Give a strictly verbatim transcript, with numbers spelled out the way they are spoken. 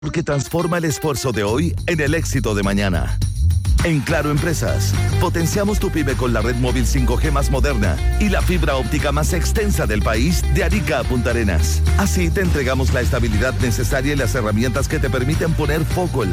Porque transforma el esfuerzo de hoy en el éxito de mañana. En Claro Empresas, potenciamos tu pyme con la red móvil cinco G más moderna y la fibra óptica más extensa del país de Arica a Punta Arenas. Así te entregamos la estabilidad necesaria y las herramientas que te permiten poner foco en la